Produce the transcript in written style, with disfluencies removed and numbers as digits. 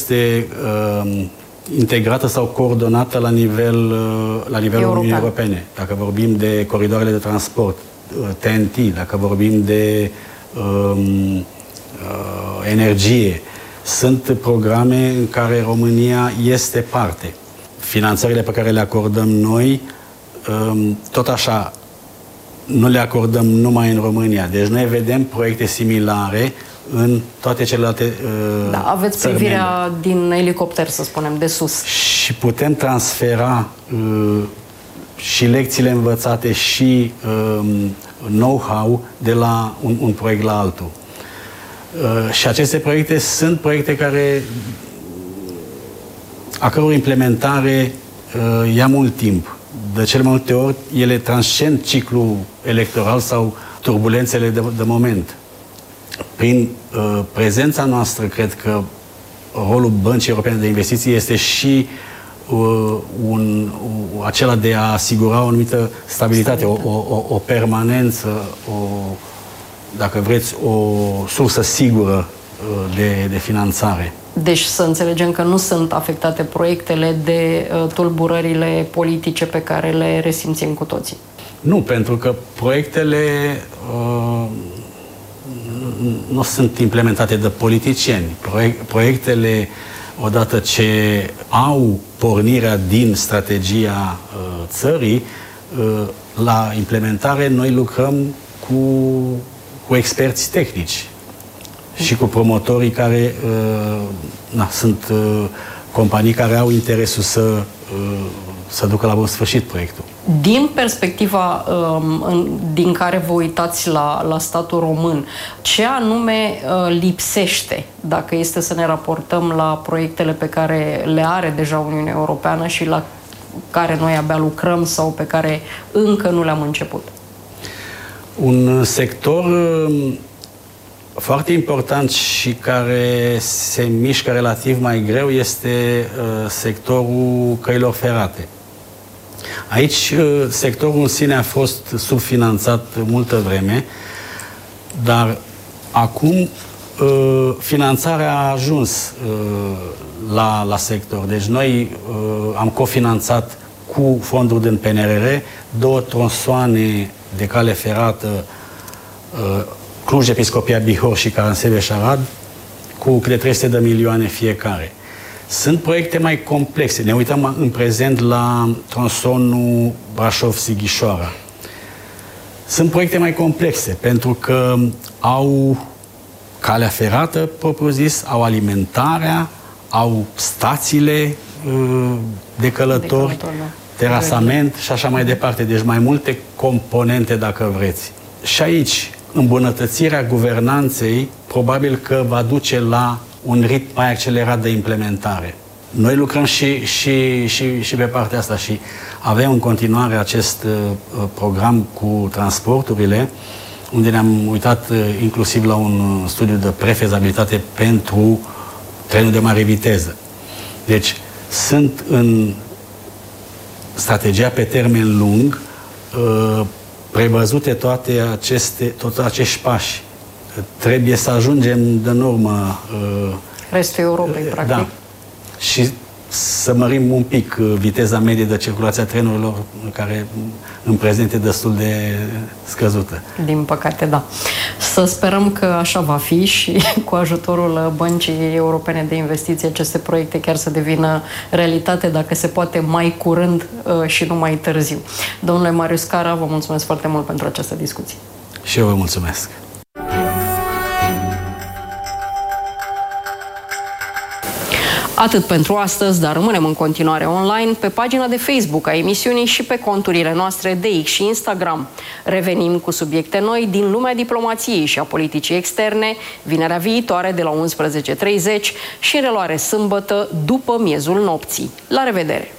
este integrată sau coordonată la nivelul Uniunii Europene. Dacă vorbim de coridoarele de transport, TNT, dacă vorbim de energie, sunt programe în care România este parte. Finanțările pe care le acordăm noi, tot așa, nu le acordăm numai în România. Deci noi vedem proiecte similare în toate celelalte aveți privirea din elicopter, să spunem, de sus. Și putem transfera și lecțiile învățate și know-how de la un proiect la altul. Și aceste proiecte sunt proiecte a căror implementare ia mult timp. De cele mai multe ori, ele transcend ciclul electoral sau turbulențele de moment. Prin prezența noastră, cred că rolul Băncii Europene de Investiții este și acela de a asigura o anumită stabilitate, o permanență, dacă vreți, o sursă sigură de finanțare. Deci să înțelegem că nu sunt afectate proiectele de tulburările politice pe care le resimțim cu toții. Nu, pentru că proiectele nu sunt implementate de politicieni. Proiectele, odată ce au pornirea din strategia țării, la implementare noi lucrăm cu experți tehnici și cu promotorii care sunt companii care au interesul să ducă la bun sfârșit proiectul. Din perspectiva din care vă uitați la statul român, ce anume lipsește, dacă este să ne raportăm la proiectele pe care le are deja Uniunea Europeană și la care noi abia lucrăm sau pe care încă nu le-am început? Un sector foarte important și care se mișcă relativ mai greu este sectorul căilor ferate. Aici sectorul în sine a fost subfinanțat multă vreme, dar acum finanțarea a ajuns la sector. Deci noi am cofinanțat cu fonduri din PNRR 2 tronsoane de cale ferată Cluj, Episcopia Bihor și Caransebeș-Arad cu câte 300 de milioane fiecare. Sunt proiecte mai complexe. Ne uităm în prezent la tronsonul Brașov-Sighișoara. Sunt proiecte mai complexe pentru că au calea ferată, propriu-zis, au alimentarea, au stațiile de călători, terasament și așa mai departe. Deci mai multe componente, dacă vreți. Și aici, îmbunătățirea guvernanței probabil că va duce la un ritm mai accelerat de implementare. Noi lucrăm și pe partea asta și avem în continuare acest program cu transporturile, unde ne-am uitat inclusiv la un studiu de prefezabilitate pentru trenul de mare viteză. Deci, sunt în strategia pe termen lung prevăzute toți acești pași. Trebuie să ajungem în urmă restul Europei, practic. Da. Și să mărim un pic viteza medie de circulație a trenurilor, care în prezent e destul de scăzută. Din păcate, da. Să sperăm că așa va fi și cu ajutorul Băncii Europene de Investiții aceste proiecte chiar să devină realitate, dacă se poate mai curând și nu mai târziu. Domnule Marius Cara, vă mulțumesc foarte mult pentru această discuție. Și eu vă mulțumesc. Atât pentru astăzi, dar rămânem în continuare online pe pagina de Facebook a emisiunii și pe conturile noastre de X și Instagram. Revenim cu subiecte noi din lumea diplomației și a politicii externe, vinerea viitoare de la 11:30 și în reluare sâmbătă după miezul nopții. La revedere!